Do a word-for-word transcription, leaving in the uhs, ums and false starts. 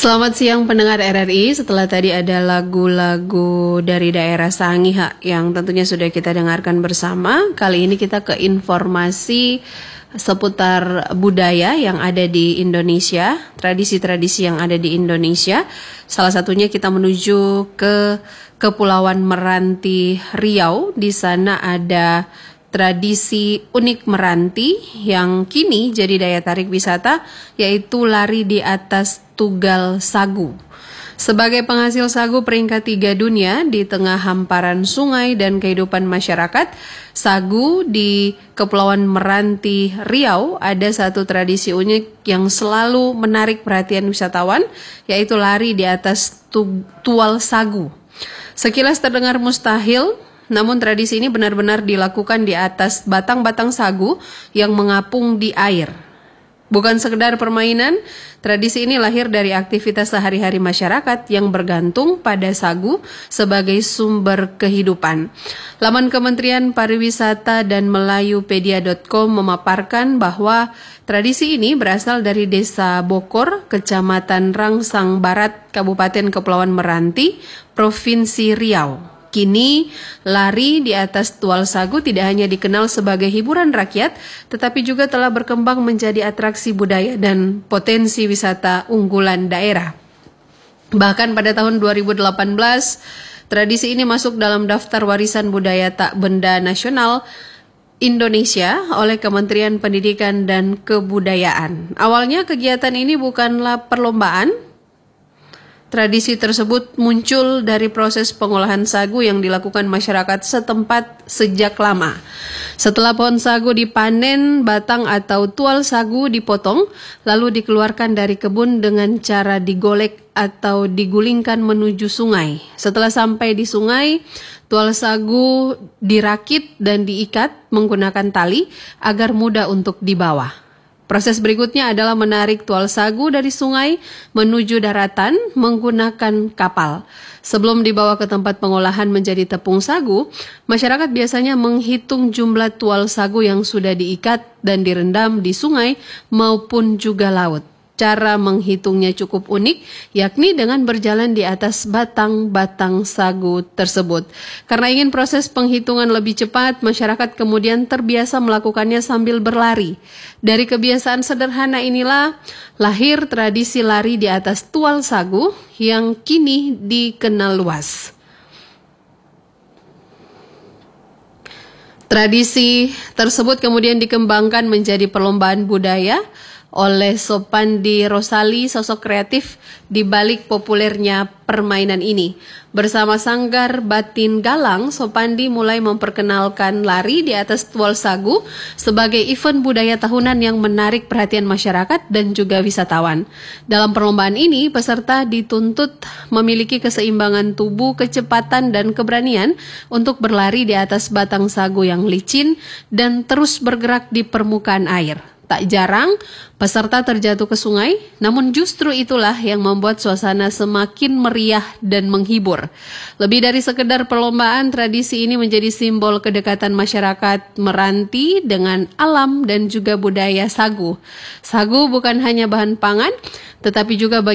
Selamat siang pendengar R R I. Setelah tadi ada lagu-lagu dari daerah Sangiha yang tentunya sudah kita dengarkan bersama. Kali ini kita ke informasi seputar budaya yang ada di Indonesia, tradisi-tradisi yang ada di Indonesia. Salah satunya kita menuju ke Kepulauan Meranti Riau. Di sana ada tradisi unik Meranti yang kini jadi daya tarik wisata, yaitu lari di atas tugal sagu. Sebagai penghasil sagu peringkat tiga dunia di tengah hamparan sungai dan kehidupan masyarakat, sagu di Kepulauan Meranti Riau ada satu tradisi unik yang selalu menarik perhatian wisatawan, yaitu lari di atas tu- tual sagu. Sekilas terdengar mustahil, namun tradisi ini benar-benar dilakukan di atas batang-batang sagu yang mengapung di air. Bukan sekedar permainan, tradisi ini lahir dari aktivitas sehari-hari masyarakat yang bergantung pada sagu sebagai sumber kehidupan. Laman Kementerian Pariwisata dan Melayupedia dot com memaparkan bahwa tradisi ini berasal dari Desa Bokor, Kecamatan Rangsang Barat, Kabupaten Kepulauan Meranti, Provinsi Riau. Kini, lari di atas tual sagu tidak hanya dikenal sebagai hiburan rakyat, tetapi juga telah berkembang menjadi atraksi budaya dan potensi wisata unggulan daerah. Bahkan pada tahun dua ribu delapan belas, tradisi ini masuk dalam daftar warisan budaya tak benda nasional Indonesia oleh Kementerian Pendidikan dan Kebudayaan. Awalnya kegiatan ini bukanlah perlombaan. Tradisi tersebut muncul dari proses pengolahan sagu yang dilakukan masyarakat setempat sejak lama. Setelah pohon sagu dipanen, batang atau tual sagu dipotong, lalu dikeluarkan dari kebun dengan cara digolek atau digulingkan menuju sungai. Setelah sampai di sungai, tual sagu dirakit dan diikat menggunakan tali agar mudah untuk dibawa. Proses berikutnya adalah menarik tual sagu dari sungai menuju daratan menggunakan kapal. Sebelum dibawa ke tempat pengolahan menjadi tepung sagu, masyarakat biasanya menghitung jumlah tual sagu yang sudah diikat dan direndam di sungai maupun juga laut. Cara menghitungnya cukup unik, yakni dengan berjalan di atas batang-batang sagu tersebut. Karena ingin proses penghitungan lebih cepat, masyarakat kemudian terbiasa melakukannya sambil berlari. Dari kebiasaan sederhana inilah lahir tradisi lari di atas tual sagu yang kini dikenal luas. Tradisi tersebut kemudian dikembangkan menjadi perlombaan budaya oleh Sopandi Rosali, sosok kreatif di balik populernya permainan ini. Bersama Sanggar Batin Galang, Sopandi mulai memperkenalkan lari di atas tual sagu sebagai event budaya tahunan yang menarik perhatian masyarakat dan juga wisatawan. Dalam perlombaan ini, peserta dituntut memiliki keseimbangan tubuh, kecepatan, dan keberanian untuk berlari di atas batang sagu yang licin dan terus bergerak di permukaan air. Tak jarang, peserta terjatuh ke sungai, namun justru itulah yang membuat suasana semakin meriah dan menghibur. Lebih dari sekedar perlombaan, tradisi ini menjadi simbol kedekatan masyarakat Meranti dengan alam dan juga budaya sagu. Sagu bukan hanya bahan pangan, tetapi juga bagi